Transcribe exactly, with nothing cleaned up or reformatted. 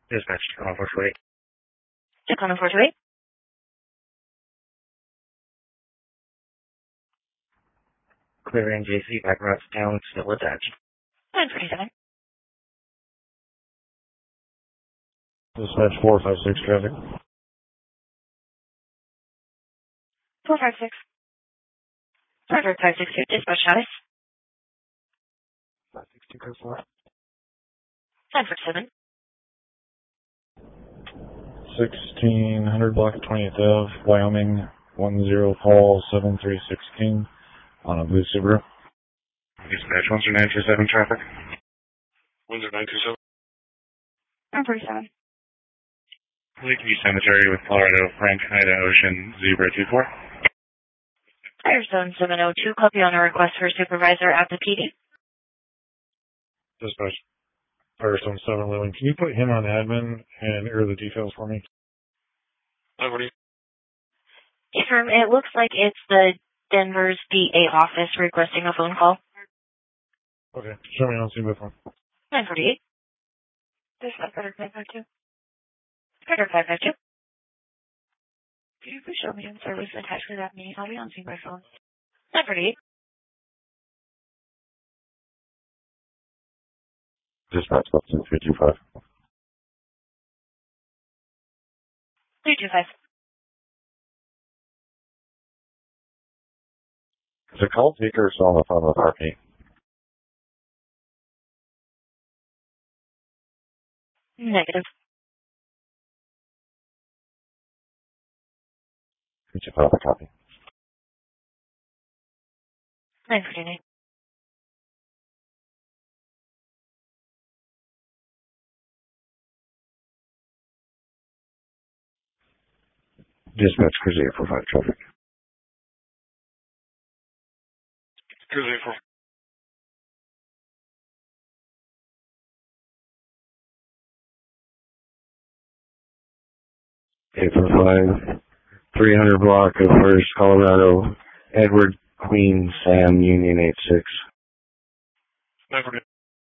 Dispatch, Tacoma four two eight. Tacoma four two eight. Clearing J C, back routes down, still attached. nine forty-seven. Dispatch four five six traffic. four five six. Roger, five six two, dispatch status. five six two four. nine forty-seven. sixteen hundred block of twentieth Ave, Wyoming, one zero call seven three six King on a blue Subaru. Dispatch one zero nine two seven traffic. one zero nine two seven. nine forty-seven. Lakeview Cemetery with Colorado, Frank, Idaho, Ocean, Zebra two four. Firestone seven oh two, copy on a request for supervisor at the P D. Dispatch Firestone seven eleven. Can you put him on admin and air the details for me? Hi, what do you? Yes, sir. It looks like it's the Denver's D A office requesting a phone call. Okay, show me on scene with one. nine forty-eight. Dispatch Carter five five two. Carter five five two. Could you please show me in service attached to that meeting? I'll be on scene by phone. nine forty-eight. Dispatch Boston three two five. three two five. Is the call taker still on the phone with R P? Negative. three two five, copy. nine forty-nine. Dispatch Cruise eight four five traffic. Cruise eight four. eight four five, three hundred block of First, Colorado, Edward, Queen, Sam, Union eight six. nine forty-nine.